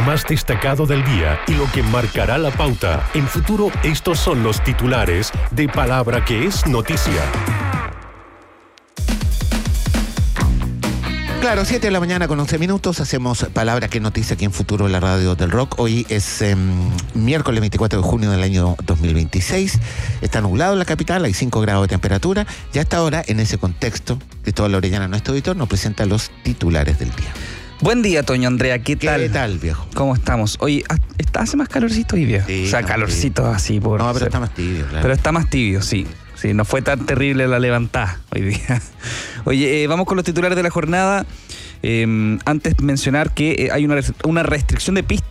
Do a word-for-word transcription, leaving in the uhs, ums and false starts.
más destacado del día y lo que marcará la pauta. En Futuro, estos son los titulares de Palabra que es noticia. Claro, siete de la mañana con once minutos, hacemos Palabra que noticia aquí en Futuro, la radio del rock. Hoy es eh, miércoles veinticuatro de junio del año dos mil veintiséis. Está nublado en la capital, hay cinco grados de temperatura. Y hasta ahora, en ese contexto, Cristóbal Orellana, nuestro editor, nos presenta los titulares del día. Buen día, Toño Andrea, ¿qué tal? ¿Qué tal, viejo? ¿Cómo estamos? Oye, está, hace más calorcito hoy, viejo. Sí, o sea, calorcito tibio. Así por... No, pero ser. está más tibio, claro. Pero está más tibio, sí. Sí, no fue tan terrible la levantada hoy día. Oye, eh, vamos con los titulares de la jornada. Eh, antes mencionar que eh, hay una, una restricción de pistas